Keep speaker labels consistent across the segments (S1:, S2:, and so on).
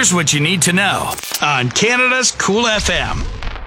S1: Here's what you need to know on Canada's Cool FM.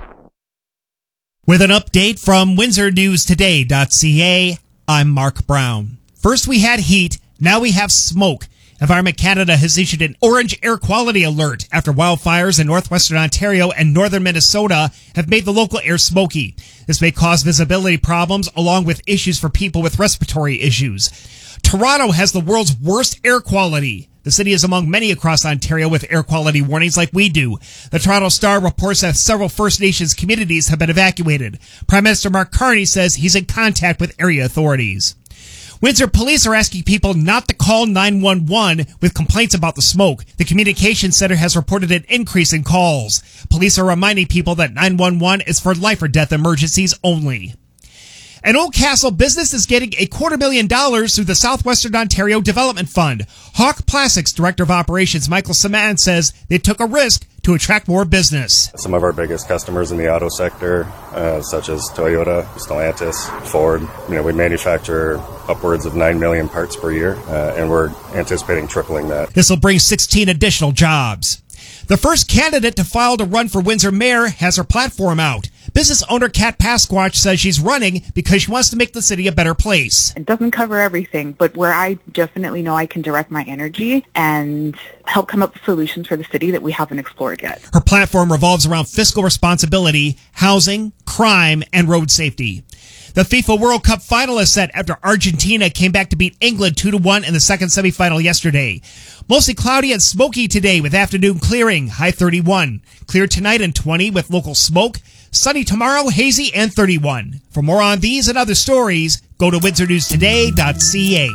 S2: With an update from WindsorNewsToday.ca, I'm Mark Brown. First we had heat, now we have smoke. Environment Canada has issued an orange air quality alert after wildfires in northwestern Ontario and northern Minnesota have made the local air smoky. This may cause visibility problems along with issues for people with respiratory issues. Toronto has the world's worst air quality. The city is among many across Ontario with air quality warnings like we do. The Toronto Star reports that several First Nations communities have been evacuated. Prime Minister Mark Carney says he's in contact with area authorities. Windsor police are asking people not to call 911 with complaints about the smoke. The communications center has reported an increase in calls. Police are reminding people that 911 is for life or death emergencies only. An Oldcastle business is getting $250,000 through the Southwestern Ontario Development Fund. Hawk Plastics Director of Operations Michael Saman says they took a risk to attract more business.
S3: Some of our biggest customers in the auto sector, such as Toyota, Stellantis, Ford, we manufacture upwards of 9 million parts per year, and we're anticipating tripling that.
S2: This will bring 16 additional jobs. The first candidate to file to run for Windsor mayor has her platform out. Business owner Kat Pasquatch says she's running because she wants to make the city a better place.
S4: It doesn't cover everything, but where I definitely know I can direct my energy and help come up with solutions for the city that we haven't explored yet.
S2: Her platform revolves around fiscal responsibility, housing, crime, and road safety. The FIFA World Cup finalists set after Argentina came back to beat England 2-1 in the second semifinal yesterday. Mostly cloudy and smoky today with afternoon clearing, high 31. Clear tonight and 20 with local smoke. Sunny tomorrow, hazy and 31. For more on these and other stories, go to WindsorNewsToday.ca.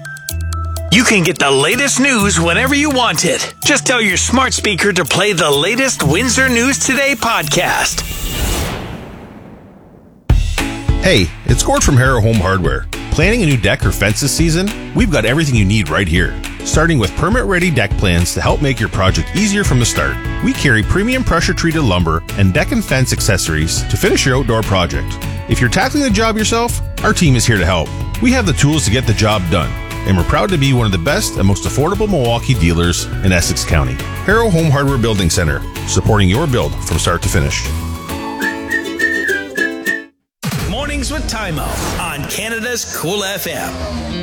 S1: You can get the latest news whenever you want it. Just tell your smart speaker to play the latest Windsor News Today podcast.
S5: Hey, it's Gord from Harrow Home Hardware. Planning a new deck or fence this season? We've got everything you need right here. Starting with permit-ready deck plans to help make your project easier from the start. We carry premium pressure-treated lumber and deck and fence accessories to finish your outdoor project. If you're tackling the job yourself, our team is here to help. We have the tools to get the job done, and we're proud to be one of the best and most affordable Milwaukee dealers in Essex County. Harrow Home Hardware Building Center, supporting your build from start to finish.
S1: Mornings with Timo on Canada's Cool FM.